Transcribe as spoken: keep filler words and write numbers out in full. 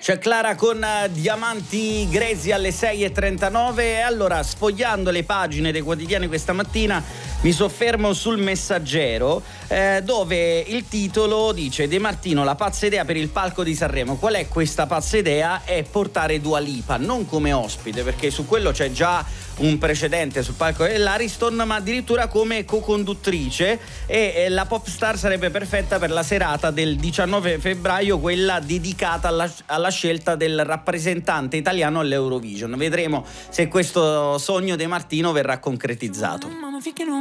C'è Clara con uh, Diamanti Grezi alle sei e trentanove. E allora, sfogliando le pagine dei quotidiani questa mattina, mi soffermo sul Messaggero, eh, dove il titolo dice: De Martino, la pazza idea per il palco di Sanremo. Qual è questa pazza idea? È portare Dua Lipa, non come ospite, perché su quello c'è già un precedente sul palco dell'Ariston, ma addirittura come co-conduttrice, e eh, la pop star sarebbe perfetta per la serata del diciannove febbraio, quella dedicata alla, alla scelta del rappresentante italiano all'Eurovision. Vedremo se questo sogno De Martino verrà concretizzato.